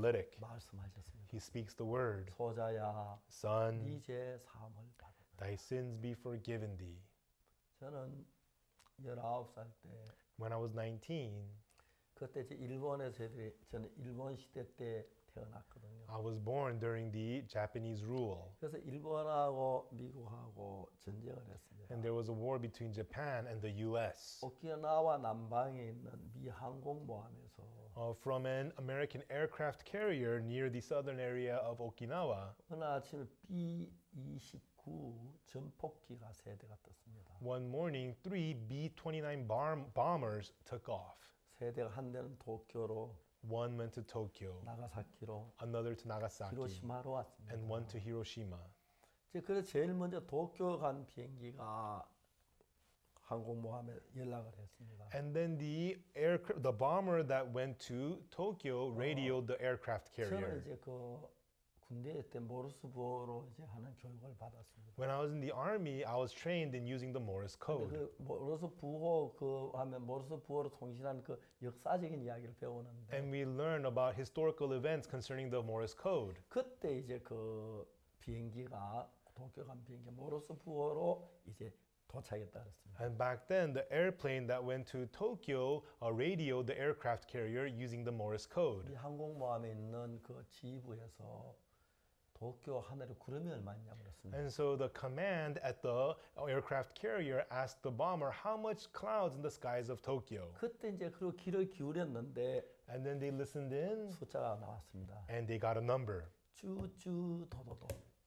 paralytic. 말씀하셨습니다. He speaks the word. 소자야, Son, 네 죄 사함을 받아. thy sins be forgiven thee. 저는 19살 때 When I was 19, 그때 일본에서 저는 일본 시대 때 태어났거든요. I was born during the Japanese rule. 그래서 일본하고 미국하고 전쟁을 했습니다. And there was a war between Japan and the US. 오키나와 남방에 있는 미 항공모함에서 From an American aircraft carrier near the southern area of Okinawa, 어느 아침에 B-29 전폭기가 세 대가 떴습니다. one morning, 3 B-29 bombers took off. 세 대가 한 대는 도쿄로, One went to Tokyo, 나가사키로, another to Nagasaki, 히로시마로 왔습니다. and one to Hiroshima. 그래서 제일 먼저 도쿄 간 비행기가 항공모함에 연락을 했습니다. And then the bomber that went to Tokyo radioed the aircraft 저는 carrier. 이제 그 군대 때 모르스부호로 이제 하는 교육을 받았습니다. When I was in the army, I was trained in using the Morse code. 그 모르스부호 그 하면 모르스부호로 통신하는 그 역사적인 이야기를 배우는데 And we learn about historical events concerning the Morse code. 그때 이제 그 비행기가 도쿄 간 비행기 모르스부호로 이제 도착했다 그랬습니다. And back then, the airplane that went to Tokyo radioed the aircraft carrier using the Morse code. 이 항공모함에 있는 그 지휘부에서 도쿄 하늘에 구름이 얼마 있냐고 그랬습니다. And so the command at the aircraft carrier asked the bomber how much clouds in the skies of Tokyo. 그때 이제 그 귀를 기울였는데 And then they listened in 숫자가 나왔습니다. and they got a number. 쭈쭈 도도도.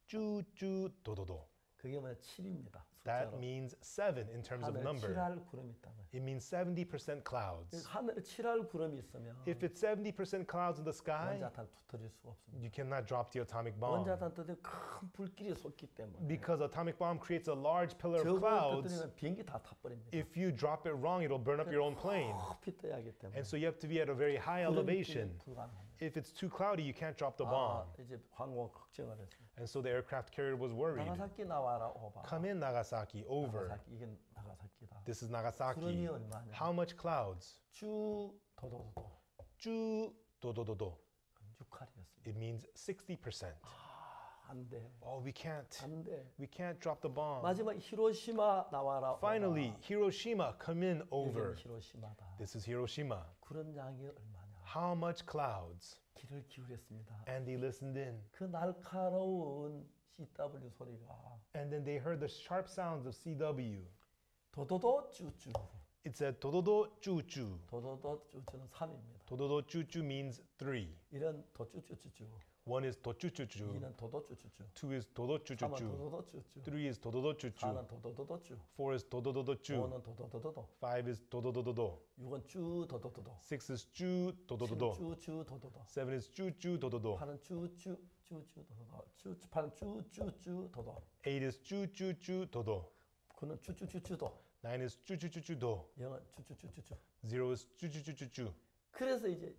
쭈쭈 도도도. 그게 뭐냐 7입니다. That 숫자로. means 7 in terms of 하늘에 number. 7할 구름이 있다는 거예요. It means 70% clouds. 하늘에 7할 구름이 있으면 If it's 70% clouds in the sky, 원자탄 터뜨릴 수가 없습니다. you cannot drop the atomic bomb. 원자탄 터뜨리면 큰 불길이 솟기 때문에 Because atomic bomb creates a large pillar of 저걸 clouds. 터뜨리면 비행기 다 타버립니다. If you drop it wrong, it'll burn up your own plane. 높이 떠야 하기 때문에 And so you have to be at a very high elevation. 불가능합니다. If it's too cloudy, you can't drop the bomb. 이제 항공 걱정을 했습니다. And so the aircraft carrier was worried. 나가사키 나와라 오바. Come in, Nagasaki, over. 나가사키 이게 나가사키다. This is Nagasaki. 구름이 얼마냐? How much clouds? 쭉 도도도도 쭈 도도도도. 6할이었습니다. It means 60%. 안 돼. Oh, we can't. 안 돼. We can't drop the bomb. 마지막 히로시마 나와라. Finally, Hiroshima, come in, over. 여기는 히로시마다. This is Hiroshima. 구름 양이 얼마냐? How much clouds? 귀를 기울였습니다. And they listened in. 그 날카로운 CW 소리가 And then they heard the sharp sounds of CW. 도도도 쭈쭈. It said 도도도 쭈쭈. 도도도 쭈쭈는 3입니다. 도도도 쭈쭈 means 3. 이런 도쭈쭈쭈쭈. One is 도쭈쭈쭈. 2는 도도쭈쭈쭈. 2 is 도도 3은 쭈쭈쭈. 도도도쭈쭈. 3 is 도도도 쭈쭈. 4는 도도도도쭈. 4 is 도도도도쭈. 5는 도도도도도. 5 is 도도도도도. 6은 쭈 도도도도. 6 is 쭈 도도도도. 쭈쭈 도도도. 7 is 쭈쭈 도도도. 8은 쭈쭈 도도도. 8은 쭈쭈쭈 도도. 8 is 쭈쭈쭈 도도. 9는 쭈쭈쭈쭈도. 9 is 쭈쭈쭈쭈도. 0은 쭈쭈쭈쭈쭈. 0 is 쭈쭈쭈쭈쭈. 그래서 이제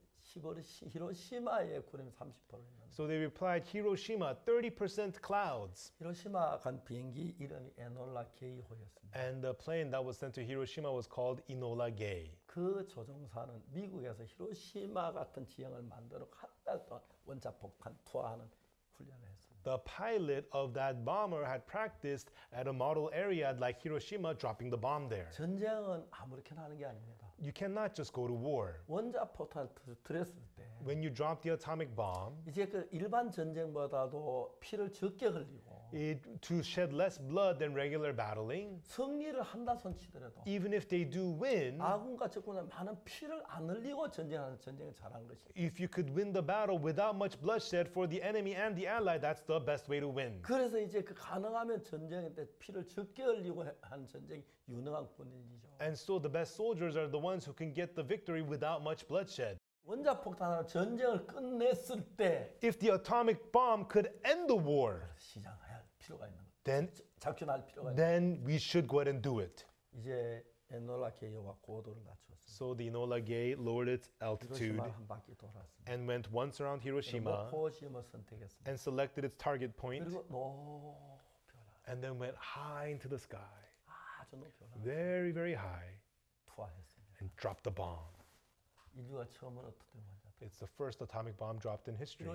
히로시마의 구름이 30%였는데 So they replied, Hiroshima, 30% clouds. 히로시마 간 비행기 이름이 에놀라 게이호였습니다. And the plane that was sent to Hiroshima was called Enola Gay. 그 조종사는 미국에서 히로시마 같은 지형을 만들어 한 달 동안 원자폭탄 투하하는 훈련을 했습니다. The pilot of that bomber had practiced at a model area like Hiroshima, dropping the bomb there. 전쟁은 아무렇게나 하는 게 아닙니다. You cannot just go to war. 원자폭탄을 터뜨렸을 때 When you drop the atomic bomb, 이제 그 일반 전쟁보다도 피를 적게 흘리고 to shed less blood than regular battling, 승리를 한다 손치더라도 even if they do win, 아군과 적군은 많은 피를 안 흘리고 전쟁하는 전쟁을 잘한 것이. if you could win the battle without much bloodshed for the enemy and the ally, that's the best way to win. 그래서 이제 그 가능하면 전쟁 때 피를 적게 흘리고 한 전쟁이 유능한 군인이죠. And so the best soldiers are the ones who can get the victory without much bloodshed. 원자폭탄으로 전쟁을 끝냈을 때 If the atomic bomb could end the war, 시장할 필요가 있는 거예요. then 작전할 필요가 있는 거예요. then we should go ahead and do it. 이제 에놀라 게이와 고도를 낮췄습니다. So the Enola Gay lowered its altitude 히로시마 한 바퀴 돌았습니다. and went once around Hiroshima 목포시험을 선택했습니다. and selected its target point 그리고 높이 올라 and then went high into the sky, 아주 높이 올라 very, very high, 투하했습니다. and dropped the bomb. 인류가 처음으로 터뜨린 원자탄. It's the first atomic bomb dropped in history.